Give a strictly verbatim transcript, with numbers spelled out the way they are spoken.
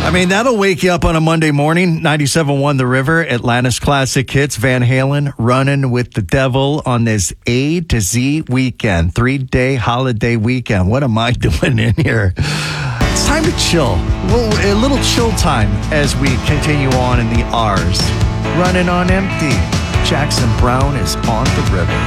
I mean, that'll wake you up on a Monday morning. ninety-seven point one The River, Atlanta's classic hits. Van Halen, Running with the Devil on this A to Z weekend. Three-day holiday weekend. What am I doing in here? It's time to chill. A little, a little chill time as we continue on in the R's. Running on empty. Jackson Browne is on the river.